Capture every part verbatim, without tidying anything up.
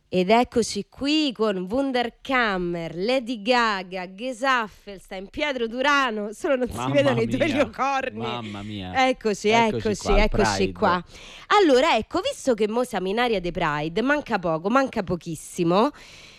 Ed eccoci qui con Wunderkammer, Lady Gaga, Gesaffelstein, Pietro Durano. Solo non Mamma si vedono i mia, due leocorni. Mamma mia. Eccoci, Eccoci eccoci, qua, al eccoci Pride. qua. Allora, ecco, visto che mo siamo in area di Pride, manca poco, manca pochissimo.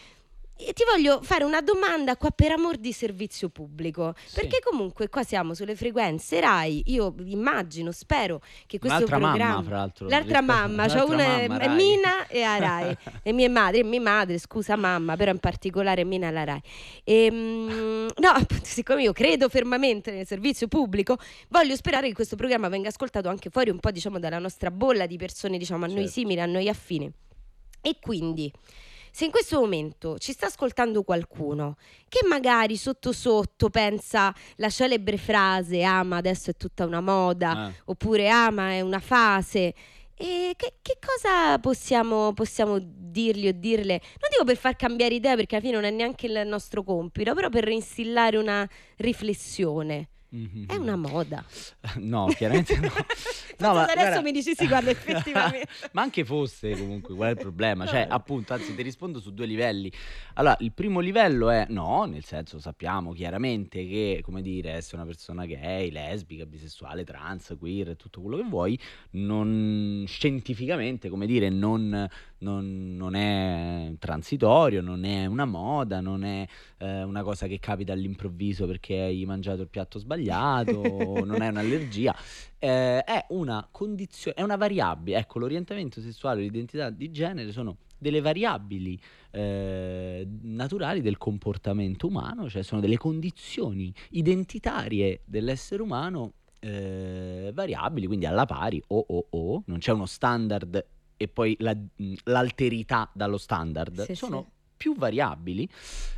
E ti voglio fare una domanda qua per amor di servizio pubblico, Sì. perché comunque qua siamo sulle frequenze Rai. Io immagino, spero che questo Un'altra programma, mamma, fra l'altro. l'altra rispetto- mamma, un'altra c'ho una mamma, è Rai. Mina e a Rai, le mie madri, mia madre, scusa mamma, però in particolare Mina alla Rai. E, mm, no, appunto, siccome io credo fermamente nel servizio pubblico, voglio sperare che questo programma venga ascoltato anche fuori un po', diciamo, dalla nostra bolla di persone, diciamo, a noi Certo. simili, a noi affini. E quindi, se in questo momento ci sta ascoltando qualcuno che magari sotto sotto pensa la celebre frase "ah ma adesso è tutta una moda", Eh. oppure "ah ma è una fase", e che, che cosa possiamo, possiamo dirgli o dirle? Non dico per far cambiare idea, perché alla fine non è neanche il nostro compito, però per instillare una riflessione. Mhm. È una moda. No, chiaramente no. No, ma adesso guarda- mi dici sì, guarda, effettivamente. Ma anche fosse, comunque, qual è il problema? Cioè, appunto, anzi, ti rispondo su due livelli. Allora, il primo livello è no, nel senso, sappiamo chiaramente che, come dire, essere una persona gay, lesbica, bisessuale, trans, queer, tutto quello che vuoi, non scientificamente, come dire, non, non, non è transitorio, non è una moda, non è eh, una cosa che capita all'improvviso perché hai mangiato il piatto sbagliato, non è un'allergia. Eh, è una condizione, è una variabile. Ecco, l'orientamento sessuale e l'identità di genere sono delle variabili eh, naturali del comportamento umano, cioè sono delle condizioni identitarie dell'essere umano eh, variabili, quindi alla pari, o o o, non c'è uno standard e poi la- mh, l'alterità dallo standard, Sì, sono sì. più variabili.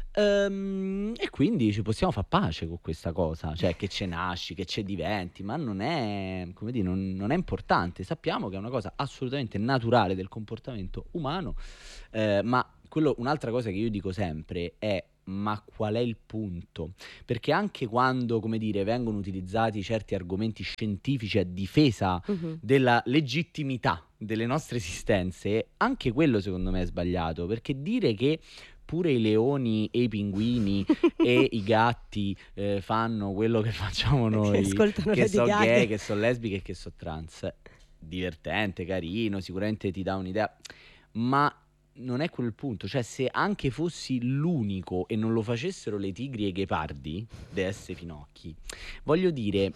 Ehm, e quindi ci possiamo far pace con questa cosa, cioè che ce nasci, che ce diventi, ma non è, come dire, non, non è importante. Sappiamo che è una cosa assolutamente naturale del comportamento umano, eh, ma quello, un'altra cosa che io dico sempre è: ma qual è il punto? Perché anche quando, come dire, vengono utilizzati certi argomenti scientifici a difesa Mhm. della legittimità delle nostre esistenze, anche quello secondo me è sbagliato, perché dire che pure i leoni e i pinguini e i gatti eh, fanno quello che facciamo Che noi, ascoltano che Lady so Gaga. gay, che so lesbiche e che so trans, divertente, carino, sicuramente ti dà un'idea, ma non è quello il punto. Cioè, se anche fossi l'unico e non lo facessero le tigri e i ghepardi, de essere finocchi, voglio dire,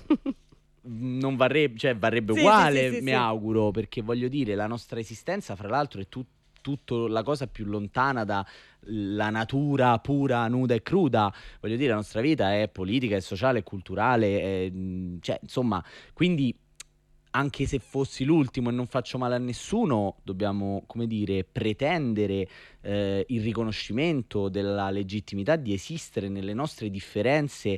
non varrebbe, cioè varrebbe Sì, sì, uguale, sì, sì, mi sì. auguro, perché voglio dire, la nostra esistenza, fra l'altro, è tut- tutto la cosa più lontana dalla natura pura, nuda e cruda. Voglio dire, la nostra vita è politica, è sociale, è culturale, è, mh, cioè, insomma, quindi anche se fossi l'ultimo e non faccio male a nessuno, dobbiamo, come dire, pretendere eh, il riconoscimento della legittimità di esistere nelle nostre differenze,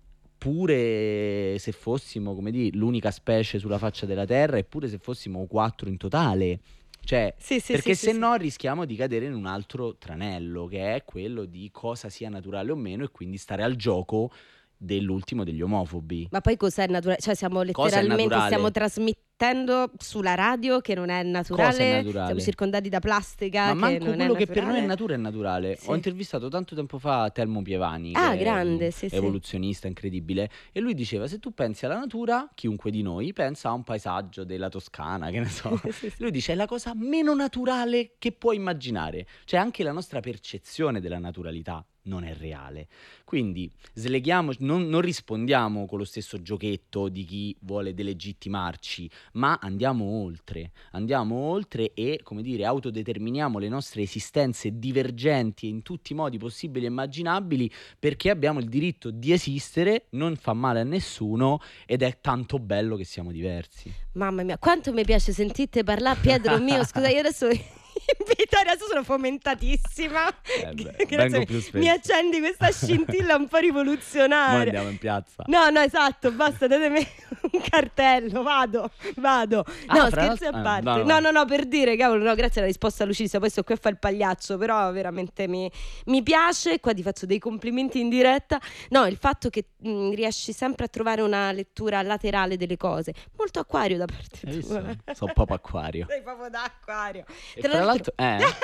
pure se fossimo, come dire, l'unica specie sulla faccia della Terra, eppure se fossimo quattro in totale. Cioè, Sì, sì, perché sì, se sì, no rischiamo di cadere in un altro tranello, che è quello di cosa sia naturale o meno, e quindi stare al gioco dell'ultimo degli omofobi. Ma poi cos'è naturale? Cioè siamo Cosa è letteralmente, naturale? stiamo trasmettendo sulla radio che non è naturale, Cosa è naturale? siamo circondati da plastica Ma che manco non è quello che per noi è naturale. natura è naturale. Sì. Ho intervistato tanto tempo fa Telmo Pievani, Ah, che è grande, un sì, sì. evoluzionista incredibile, e lui diceva: se tu pensi alla natura, chiunque di noi pensa a un paesaggio della Toscana, che ne so. Sì, sì. Lui dice: è la cosa meno naturale che puoi immaginare. Cioè, anche la nostra percezione della naturalità non è reale. Quindi sleghiamo, non, non rispondiamo con lo stesso giochetto di chi vuole delegittimarci, ma andiamo oltre, andiamo oltre e, come dire, autodeterminiamo le nostre esistenze divergenti in tutti i modi possibili e immaginabili, perché abbiamo il diritto di esistere, non fa male a nessuno ed è tanto bello che siamo diversi. Mamma mia, quanto mi piace sentirti parlare, Pietro mio. Scusa, io adesso Vittoria, adesso sono fomentatissima. Eh beh, Grazie, vengo più spesso. mi accendi questa scintilla un po' Mo' rivoluzionaria. andiamo in piazza. No, no, esatto, basta, datemi un cartello, vado, vado. Ah, No, fra scherzi a l'altro- eh, parte. no, no, No, no. no, no, per dire, cavolo, no, grazie alla risposta lucida, poi sto qui a fare il pagliaccio, però veramente mi, mi piace, qua ti faccio dei complimenti in diretta. No, il fatto che mh, riesci sempre a trovare una lettura laterale delle cose, molto acquario da parte Hai visto? tua. Sono proprio acquario. Sei proprio da acquario. E Tra fra l'altro- l'altro, eh?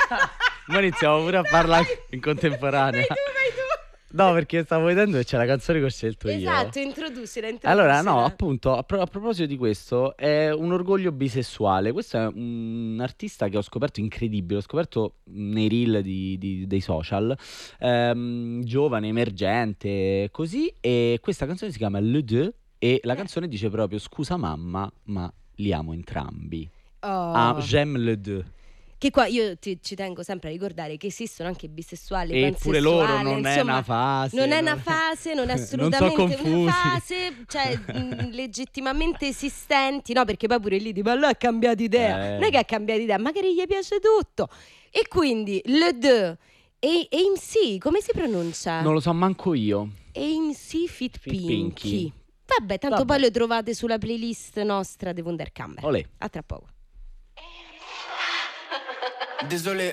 Ma iniziamo pure a parlare in contemporanea. Vai tu, vai tu. No, perché stavo vedendo che c'è la canzone che ho scelto io. Esatto, introducila, introducila. Allora, no, appunto, a, pro- a proposito di questo, è un orgoglio bisessuale. Questo è un artista che ho scoperto incredibile, ho scoperto nei reel di- di- dei social, ehm, giovane, emergente, così, e questa canzone si chiama Le Deux e la Eh. canzone dice proprio scusa mamma, ma li amo entrambi. Oh. Ah, j'aime le deux. Che qua io ti- ci tengo sempre a ricordare che esistono anche bisessuali, E pure loro pansessuali, non è insomma, una fase. non è una fase, non è Non so assolutamente una confusi. fase, cioè mh, legittimamente esistenti, no? Perché poi pure lì di ma lui ha cambiato idea, Eh. non è che ha cambiato idea, magari gli piace tutto. E quindi le deux e A M C, come si pronuncia? Non lo so manco io. A M C Fit Fit Pinky. Pinky. Vabbè, tanto Vabbè. poi lo trovate sulla playlist nostra di Wunderkammer. Olè. A tra poco. Désolé,